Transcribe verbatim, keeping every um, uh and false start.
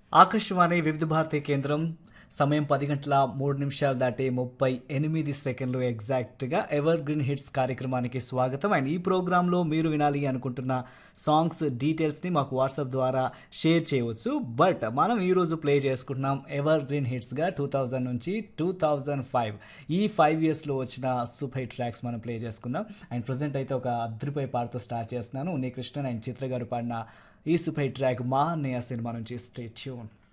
ఆకాశవాణి వివిధ భారతి కేంద్రం సమయం పది గంటల మూడు నిమిషాలు దాటి ముప్పై ఎనిమిది సెకండ్లు ఎగ్జాక్ట్గా ఎవర్ గ్రీన్ హిట్స్ కార్యక్రమానికి స్వాగతం. అండ్ ఈ ప్రోగ్రాంలో మీరు వినాలి అనుకుంటున్న సాంగ్స్ డీటెయిల్స్ని మాకు వాట్సాప్ ద్వారా షేర్ చేయవచ్చు. బట్ మనం ఈరోజు ప్లే చేసుకుంటున్నాం ఎవర్ గ్రీన్ హిట్స్గా టూ థౌజండ్ నుంచి టూ థౌజండ్ ఫైవ్ ఈ ఫైవ్ ఇయర్స్లో వచ్చిన సూపర్ హిట్ ట్రాక్స్ మనం ప్లే చేసుకుందాం. అండ్ ప్రజెంట్ అయితే ఒక అద్రిపై పాటతో స్టార్ట్ చేస్తున్నాను. ఉన్ని కృష్ణన్ అండ్ చిత్ర గారు పాడిన ఈ సూపర్ హిట్ ట్రాక్ మా అన్నయ్య సినిమా నుంచి. Stay tune.